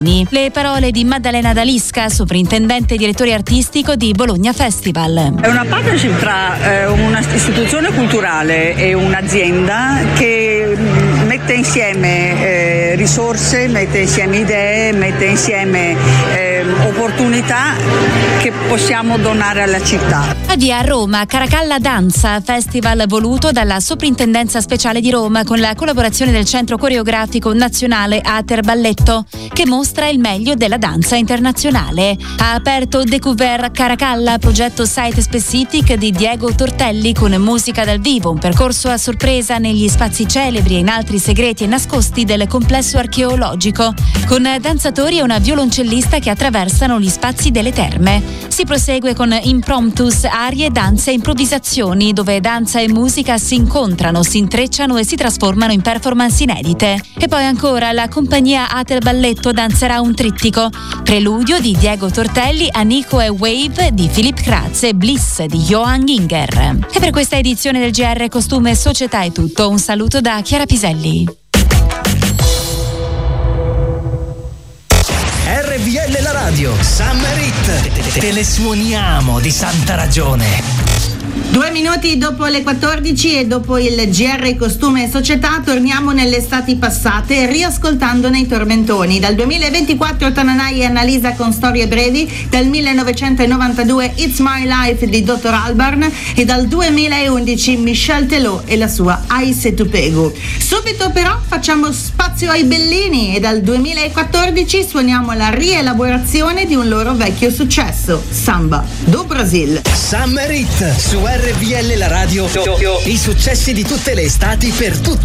Le parole di Maddalena D'Alisca, sovrintendente direttore artistico di Bologna Festival. È una partnership tra una istituzione culturale e un'azienda che mette insieme risorse, mette insieme idee, mette insieme opportunità che possiamo donare alla città. Avvia a Roma Caracalla Danza, festival voluto dalla Soprintendenza Speciale di Roma con la collaborazione del Centro Coreografico Nazionale Ater Balletto, che mostra il meglio della danza internazionale. Ha aperto Découvert Caracalla, progetto site specific di Diego Tortelli con musica dal vivo, un percorso a sorpresa negli spazi celebri e in altri segreti e nascosti del complesso archeologico, con danzatori e una violoncellista che attraversano gli spazi delle terme. Si prosegue con impromptus, arie, danze e improvvisazioni, dove danza e musica si incontrano, si intrecciano e si trasformano in performance inedite. E poi ancora la compagnia Ater Balletto danzerà un trittico, Preludio di Diego Tortelli, Anico e Wave di Philipp Kratz e Bliss di Johan Ginger. E per questa edizione del GR Costume Società è tutto. Un saluto da Chiara Piselli. RVL la radio, Summer Hit, te le suoniamo di santa ragione. 2 minuti dopo le 14 e dopo il GR Costume Società torniamo nelle estati passate riascoltandone i tormentoni. Dal 2024 Tananai e Annalisa con Storie brevi, dal 1992 It's My Life di Dr. Albarn e dal 2011 Michel Teló e la sua Ai tu pego. Subito però facciamo spazio ai Bellini e dal 2014 suoniamo la rielaborazione di un loro vecchio successo, Samba do Brasil. Summer Hit su RVL la radio, i successi di tutte le estati per tutti